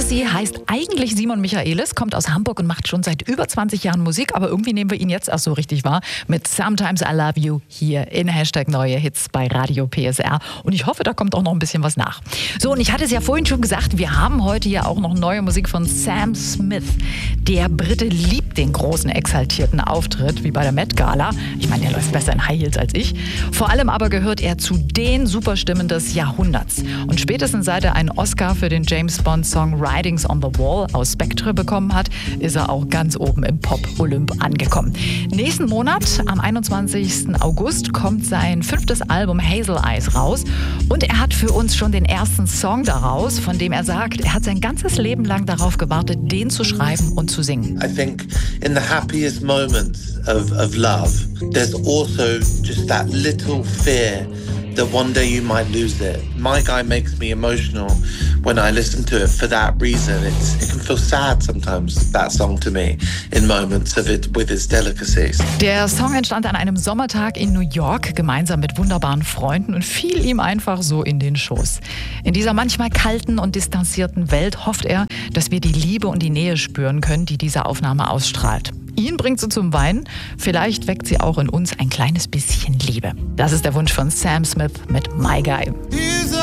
Legacy heißt eigentlich Simon Michaelis, kommt aus Hamburg und macht schon seit über 20 Jahren Musik, aber irgendwie nehmen wir ihn jetzt erst so richtig wahr mit Sometimes I Love You hier in Hashtag Neue Hits bei Radio PSR. Und ich hoffe, da kommt auch noch ein bisschen was nach. So, und ich hatte es ja vorhin schon gesagt, wir haben heute ja auch noch neue Musik von Sam Smith. Der Brite liebt den großen, exaltierten Auftritt, wie bei der Met Gala. Ich meine, der läuft besser in High Heels als ich. Vor allem aber gehört er zu den Superstimmen des Jahrhunderts. Und spätestens seit er einen Oscar für den James Bond-Song Writings on the Wall aus Spectre bekommen hat, ist er auch ganz oben im Pop-Olymp angekommen. Nächsten Monat, am 21. August, kommt sein 5. Album Hazel Eyes raus. Und er hat für uns schon den ersten Song daraus, von dem er sagt, er hat sein ganzes Leben lang darauf gewartet, den zu schreiben und zu singen. I think in the happiest moments of love, there's also just that little fear that one day you might lose it. My Guy makes me emotional when I listen to it for that reason. It can feel sad sometimes, that song to me, in moments of it with its delicacies. Der Song entstand an einem Sommertag in New York, gemeinsam mit wunderbaren Freunden und fiel ihm einfach so in den Schoß. In dieser manchmal kalten und distanzierten Welt hofft er, dass wir die Liebe und die Nähe spüren können, die diese Aufnahme ausstrahlt. Ihn bringt sie zum Weinen, vielleicht weckt sie auch in uns ein kleines bisschen Liebe. Das ist der Wunsch von Sam Smith mit My Guy.